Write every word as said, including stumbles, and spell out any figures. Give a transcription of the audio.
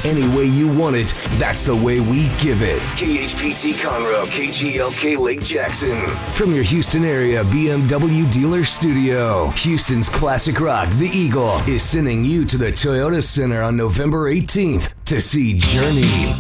Any way you want it, that's the way we give it. K H P T Conroe, K G L K Lake Jackson. From your Houston area B M W dealer studio, Houston's classic rock, The Eagle, is sending you to the Toyota Center on November eighteenth to see Journey.